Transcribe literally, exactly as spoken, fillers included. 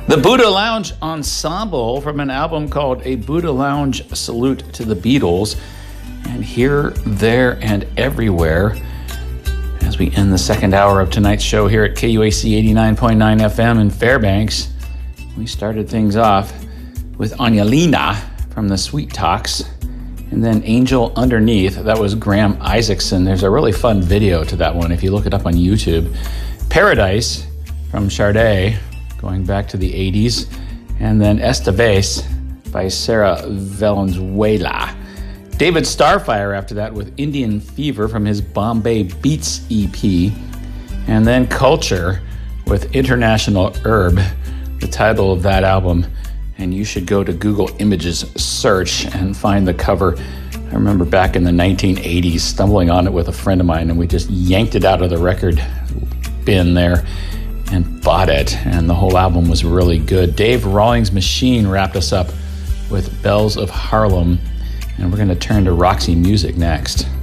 The Buddha Lounge Ensemble from an album called A Buddha Lounge Salute to the Beatles. And Here, There, and Everywhere as we end the second hour of tonight's show here at K U A C eighty-nine point nine F M in Fairbanks. We started things off with Angelina from the Sweet Talks, and then Angel Underneath. That was Graham Isaacson. There's a really fun video to that one if you look it up on YouTube. Paradise from Sade, going back to the eighties, and then Esta Vez by Sarah Valenzuela. David Starfire after that with Indian Fever from his Bombay Beats E P, and then Culture with International Herb, the title of that album. And you should go to Google Images search and find the cover. I remember back in the nineteen eighties stumbling on it with a friend of mine, and we just yanked it out of the record bin there and bought it, and the whole album was really good. Dave Rawlings Machine wrapped us up with Bells of Harlem, and we're going to turn to Roxy Music next.